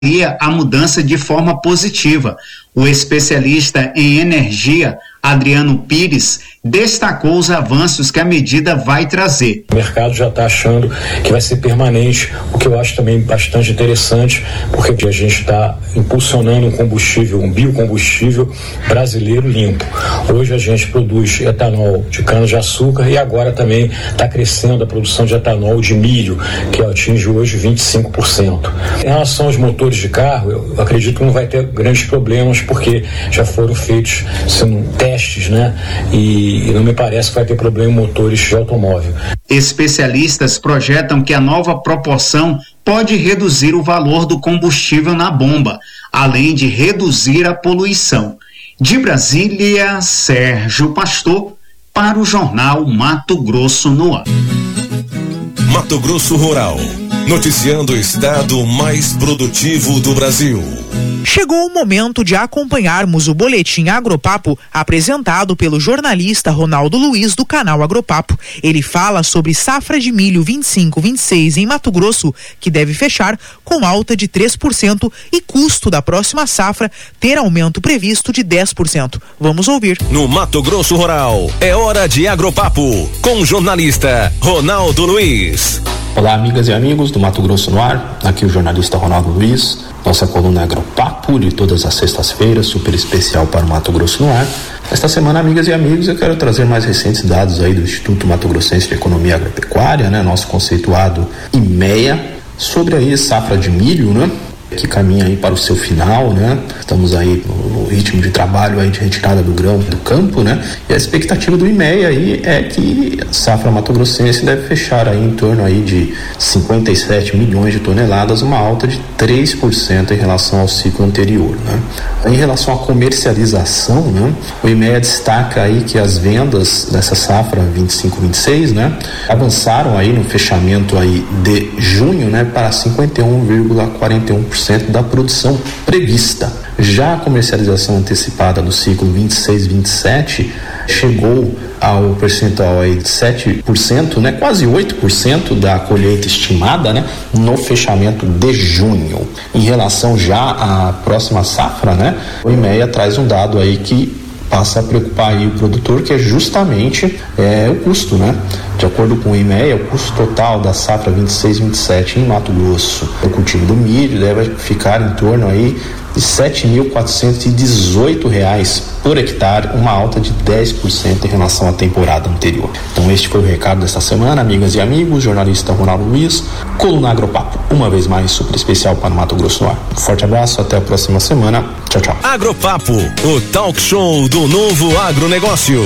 a mudança de forma positiva. O especialista em energia, Adriano Pires, destacou os avanços que a medida vai trazer. O mercado já está achando que vai ser permanente, o que eu acho também bastante interessante, porque a gente está impulsionando um combustível, um biocombustível brasileiro limpo. Hoje a gente produz etanol de cana-de-açúcar e agora também está crescendo a produção de etanol de milho, que atinge hoje 25%. Em relação aos motores de carro, eu acredito que não vai ter grandes problemas, porque já foram feitos testes, né? E não me parece que vai ter problema em motores de automóvel. Especialistas projetam que a nova proporção pode reduzir o valor do combustível na bomba, além de reduzir a poluição. De Brasília, Sérgio Pastor, para o Jornal Mato Grosso no Ar. Mato Grosso Rural, noticiando o estado mais produtivo do Brasil. Chegou o momento de acompanharmos o Boletim Agropapo, apresentado pelo jornalista Ronaldo Luiz, do canal Agropapo. Ele fala sobre safra de milho 25-26 em Mato Grosso, que deve fechar com alta de 3% e custo da próxima safra ter aumento previsto de 10%. Vamos ouvir. No Mato Grosso Rural, é hora de Agropapo, com o jornalista Ronaldo Luiz. Olá, amigas e amigos do Mato Grosso no Ar, aqui o jornalista Ronaldo Luiz. Nossa coluna Agropapo de todas as sextas-feiras, super especial para o Mato Grosso no Ar. Esta semana, amigas e amigos, eu quero trazer mais recentes dados aí do Instituto Mato Grossense de Economia Agropecuária, né, nosso conceituado IMEA, sobre aí safra de milho, né, que caminha aí para o seu final, né? Estamos aí no ritmo de trabalho aí de retirada do grão do campo, né? E a expectativa do IMEA aí é que a safra mato-grossense deve fechar aí em torno aí de 57 milhões de toneladas, uma alta de 3% em relação ao ciclo anterior, né? Em relação à comercialização, né? O IMEA destaca aí que as vendas dessa safra 25-26, né? Avançaram aí no fechamento aí de junho, né? Para 51,41% da produção prevista. Já a comercialização antecipada do ciclo 26-27 chegou ao percentual aí de 7%, né, quase 8% da colheita estimada, né, no fechamento de junho. Em relação já à próxima safra, né, o IMEA traz um dado aí que passa a preocupar aí o produtor, que é justamente o custo, né? De acordo com o IMEA, o custo total da safra 26-27 em Mato Grosso, o cultivo do milho deve ficar em torno aí de R$ 7.418 por hectare, uma alta de 10% em relação à temporada anterior. Então este foi o recado desta semana, amigas e amigos, jornalista Ronaldo Luiz, coluna Agropapo, uma vez mais super especial para o Mato Grosso no Ar. Um forte abraço, até a próxima semana, tchau, tchau. Agropapo, o talk show do novo agronegócio.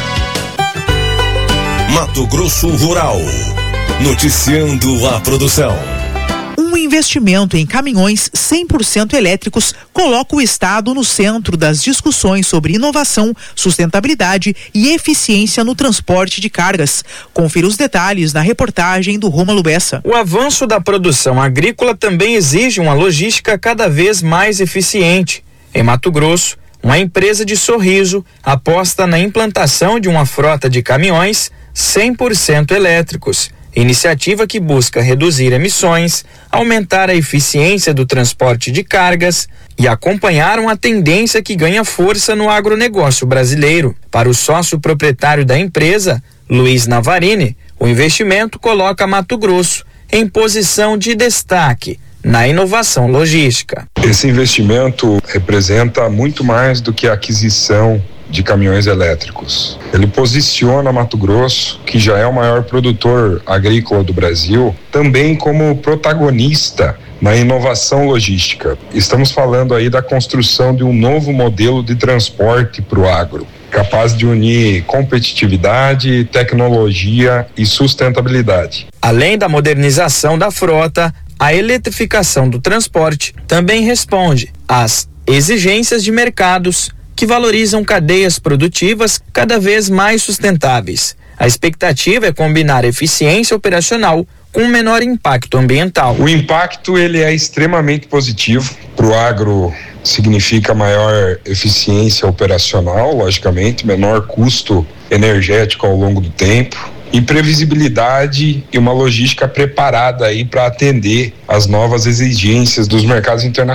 Mato Grosso Rural, noticiando a produção. Um investimento em caminhões 100% elétricos coloca o Estado no centro das discussões sobre inovação, sustentabilidade e eficiência no transporte de cargas. Confira os detalhes na reportagem do Rômulo Bessa. O avanço da produção agrícola também exige uma logística cada vez mais eficiente. Em Mato Grosso, uma empresa de Sorriso aposta na implantação de uma frota de caminhões 100% elétricos. Iniciativa que busca reduzir emissões, aumentar a eficiência do transporte de cargas e acompanhar uma tendência que ganha força no agronegócio brasileiro. Para o sócio proprietário da empresa, Luiz Navarini, o investimento coloca Mato Grosso em posição de destaque na inovação logística. Esse investimento representa muito mais do que a aquisição de caminhões elétricos. Ele posiciona Mato Grosso, que já é o maior produtor agrícola do Brasil, também como protagonista na inovação logística. Estamos falando aí da construção de um novo modelo de transporte para o agro, capaz de unir competitividade, tecnologia e sustentabilidade. Além da modernização da frota, a eletrificação do transporte também responde às exigências de mercados que valorizam cadeias produtivas cada vez mais sustentáveis. A expectativa é combinar eficiência operacional com um menor impacto ambiental. O impacto ele é extremamente positivo. Para o agro significa maior eficiência operacional, logicamente, menor custo energético ao longo do tempo, e previsibilidade e uma logística preparada aí para atender às novas exigências dos mercados internacionais.